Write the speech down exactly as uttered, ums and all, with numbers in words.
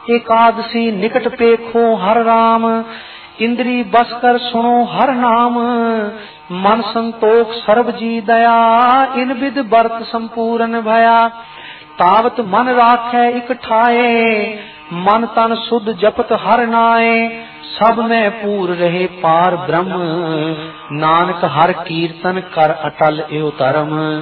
एकादशी निकट पेखो हर राम, इंद्री बस कर सुनो हर नाम। मन संतोख सर्व जी दया, इन विध बरत संपूर्ण भया। तावत मन राखै इक ठाए, मन तन शुद्ध जपत हर नाए। सब में पूर रहे पार ब्रह्म, नानक हर कीर्तन कर अटल एव धर्म।